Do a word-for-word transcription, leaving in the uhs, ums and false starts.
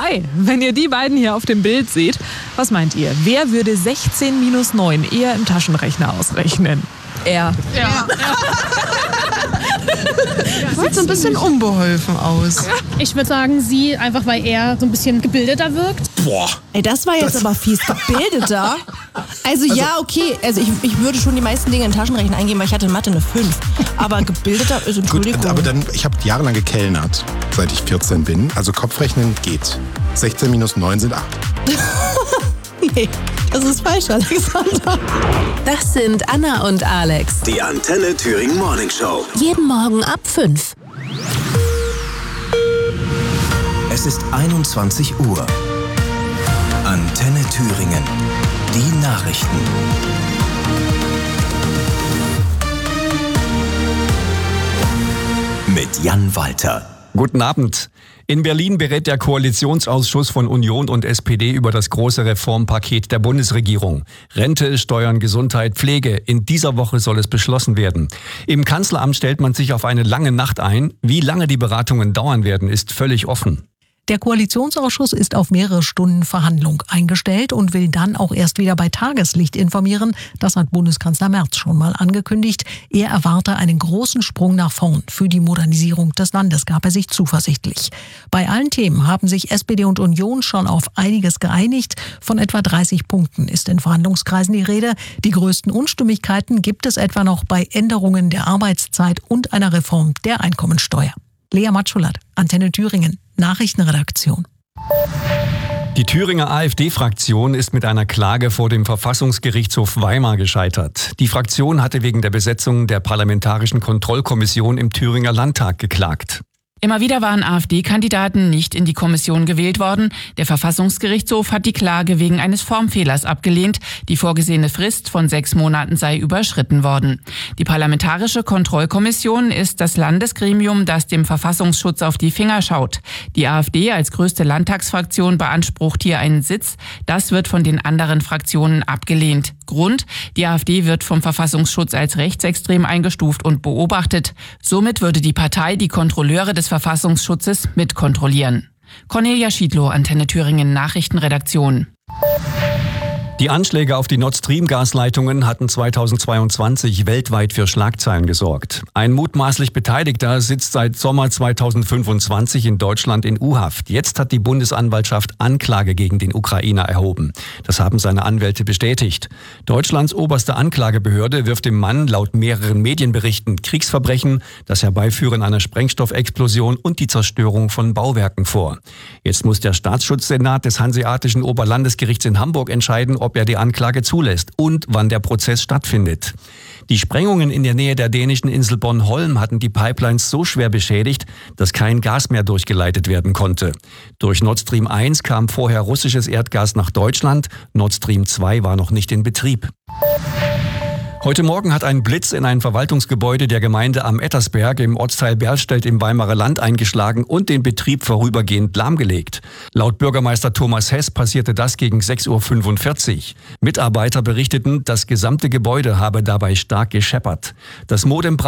Hi, wenn ihr die beiden hier auf dem Bild seht, was meint ihr? Wer würde sechzehn minus neun eher im Taschenrechner ausrechnen? Er. Ja. Sieht so ein bisschen unbeholfen aus. Ich würde sagen, sie, einfach weil er so ein bisschen gebildeter wirkt. Boah. Ey, das war jetzt Das- aber fies. Gebildeter? Also, ja, okay. Also ich, ich würde schon die meisten Dinge in den Taschenrechner eingeben, weil ich hatte in Mathe eine fünf. Aber gebildeter ist, Entschuldigung. Gut, aber dann, ich habe jahrelang gekellnert, seit ich vierzehn bin. Also Kopfrechnen geht. sechzehn minus neun sind acht. Nee, das ist falsch, Alexander. Das sind Anna und Alex. Die Antenne Thüringen Morning Show. Jeden Morgen ab fünf. Es ist einundzwanzig Uhr. Antenne Thüringen. Die Nachrichten. Mit Jan Walter. Guten Abend. In Berlin berät der Koalitionsausschuss von Union und S P D über das große Reformpaket der Bundesregierung. Rente, Steuern, Gesundheit, Pflege. In dieser Woche soll es beschlossen werden. Im Kanzleramt stellt man sich auf eine lange Nacht ein. Wie lange die Beratungen dauern werden, ist völlig offen. Der Koalitionsausschuss ist auf mehrere Stunden Verhandlung eingestellt und will dann auch erst wieder bei Tageslicht informieren. Das hat Bundeskanzler Merz schon mal angekündigt. Er erwarte einen großen Sprung nach vorn. Für die Modernisierung des Landes gab er sich zuversichtlich. Bei allen Themen haben sich S P D und Union schon auf einiges geeinigt. Von etwa dreißig Punkten ist in Verhandlungskreisen die Rede. Die größten Unstimmigkeiten gibt es etwa noch bei Änderungen der Arbeitszeit und einer Reform der Einkommensteuer. Lea Matschulat, Antenne Thüringen, Nachrichtenredaktion. Die Thüringer AfD-Fraktion ist mit einer Klage vor dem Verfassungsgerichtshof Weimar gescheitert. Die Fraktion hatte wegen der Besetzung der Parlamentarischen Kontrollkommission im Thüringer Landtag geklagt. Immer wieder waren AfD-Kandidaten nicht in die Kommission gewählt worden. Der Verfassungsgerichtshof hat die Klage wegen eines Formfehlers abgelehnt. Die vorgesehene Frist von sechs Monaten sei überschritten worden. Die Parlamentarische Kontrollkommission ist das Landesgremium, das dem Verfassungsschutz auf die Finger schaut. Die AfD als größte Landtagsfraktion beansprucht hier einen Sitz. Das wird von den anderen Fraktionen abgelehnt. Grund: Die AfD wird vom Verfassungsschutz als rechtsextrem eingestuft und beobachtet. Somit würde die Partei die Kontrolleure des Verfassungsschutzes mitkontrollieren. Cornelia Schiedlow, Antenne Thüringen Nachrichtenredaktion. Die Anschläge auf die Nord Stream-Gasleitungen hatten zweitausendzweiundzwanzig weltweit für Schlagzeilen gesorgt. Ein mutmaßlich Beteiligter sitzt seit Sommer zweitausendfünfundzwanzig in Deutschland in U-Haft. Jetzt hat die Bundesanwaltschaft Anklage gegen den Ukrainer erhoben. Das haben seine Anwälte bestätigt. Deutschlands oberste Anklagebehörde wirft dem Mann laut mehreren Medienberichten Kriegsverbrechen, das Herbeiführen einer Sprengstoffexplosion und die Zerstörung von Bauwerken vor. Jetzt muss der Staatsschutzsenat des Hanseatischen Oberlandesgerichts in Hamburg entscheiden, ob er die Anklage zulässt und wann der Prozess stattfindet. Die Sprengungen in der Nähe der dänischen Insel Bornholm hatten die Pipelines so schwer beschädigt, dass kein Gas mehr durchgeleitet werden konnte. Durch Nord Stream eins kam vorher russisches Erdgas nach Deutschland, Nord Stream zwei war noch nicht in Betrieb. Heute Morgen hat ein Blitz in ein Verwaltungsgebäude der Gemeinde Am Ettersberg im Ortsteil Berlstedt im Weimarer Land eingeschlagen und den Betrieb vorübergehend lahmgelegt. Laut Bürgermeister Thomas Hess passierte das gegen sechs Uhr fünfundvierzig. Mitarbeiter berichteten, das gesamte Gebäude habe dabei stark gescheppert. Das Modem